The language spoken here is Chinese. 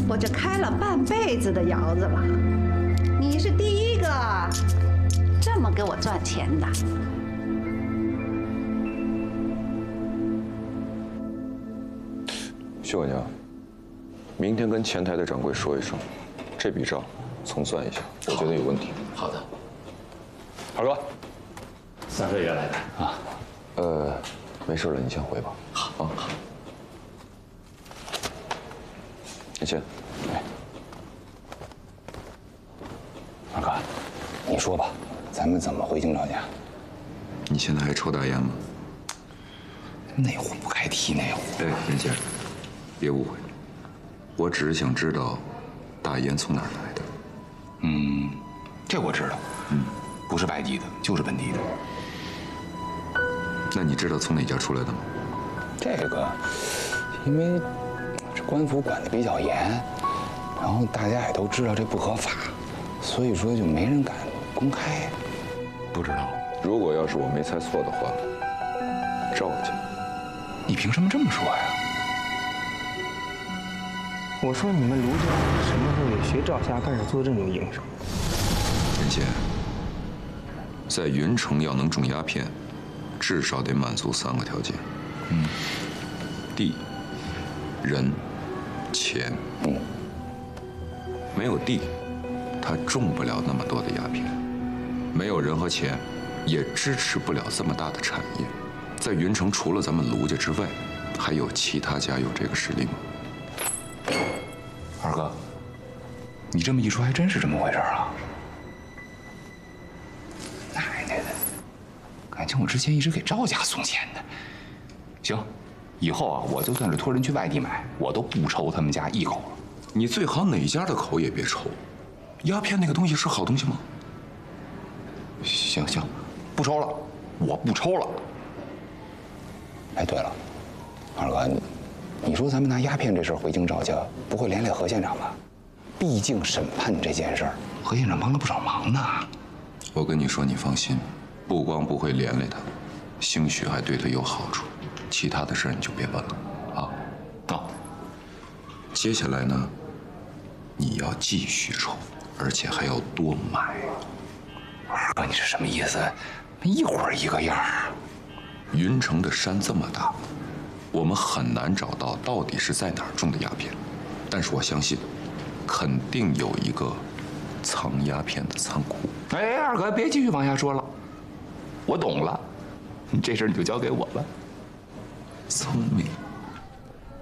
我这开了半辈子的窑子了，你是第一个这么给我赚钱的。 徐管家，明天跟前台的掌柜说一声，这笔账重算一下，我觉得有问题。 好的， 二哥 3个月来的啊。 没事了，你先回吧。 好啊。 你先。 哎，二哥，你说吧，咱们怎么回京兆家？ 你现在还抽大烟吗？ 那户不该提那户。 哎，任先生，别误会，我只是想知道大烟从哪儿来的。 这我知道。不是外地的，就是本地的。 那你知道从哪家出来的吗？ 这个，因为这官府管得比较严，然后大家也都知道这不合法，所以说就没人敢公开。 不知道。如果要是我没猜错的话，赵家。 你凭什么这么说呀？ 我说你们卢家什么时候也学赵家开始做这种营生？ 任贤，在云城要能种鸦片，至少得满足3个条件。地、人、钱。没有地，他种不了那么多的鸦片；没有人和钱，也支持不了这么大的产业。在云城，除了咱们卢家之外，还有其他家有这个实力吗？ 二哥，你这么一说，还真是这么回事啊！奶奶的，感情我之前一直给赵家送钱呢。行，以后啊，我就算是托人去外地买，我都不抽他们家一口了。 你最好哪家的口也别抽。鸦片那个东西是好东西吗？ 行，不抽了，我不抽了。哎，对了，二哥，你说咱们拿鸦片这事儿回京赵家，不会连累何县长吧？毕竟审判这件事儿，何县长帮了不少忙呢。 我跟你说，你放心，不光不会连累他，兴许还对他有好处。其他的事儿你就别问了，啊。 好。 接下来呢，你要继续抽，而且还要多买。 二哥，你是什么意思？一会儿一个样儿。 云城的山这么大，我们很难找到底是在哪儿种的鸦片，但是我相信，肯定有一个藏鸦片的仓库。 哎，二哥，别继续往下说了，我懂了，这事儿你就交给我吧。 聪明。